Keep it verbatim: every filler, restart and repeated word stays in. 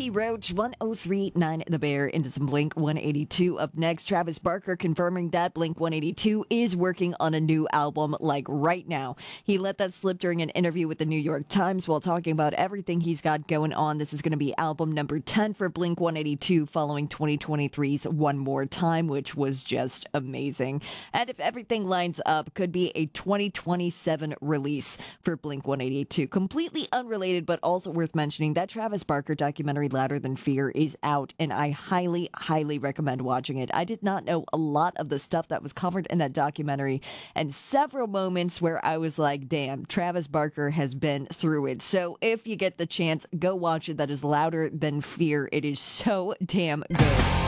Roddy Roach, one oh three point nine The Bear, into some Blink one eighty-two. Up next, Travis Barker confirming that Blink one eighty-two is working on a new album, like right now. He let that slip during an interview with the New York Times while talking about everything he's got going on. This is going to be album number ten for Blink one eighty-two, following twenty twenty-three's One More Time, which was just amazing. And if everything lines up, could be a twenty twenty-seven release for Blink one eighty-two. Completely unrelated, but also worth mentioning, that Travis Barker documentary Louder Than Fear is out, and I highly, highly recommend watching it. I did not know a lot of the stuff that was covered in that documentary, and several moments where I was like, damn, Travis Barker has been through it. So if you get the chance, go watch it. That is Louder Than Fear. It is so damn good.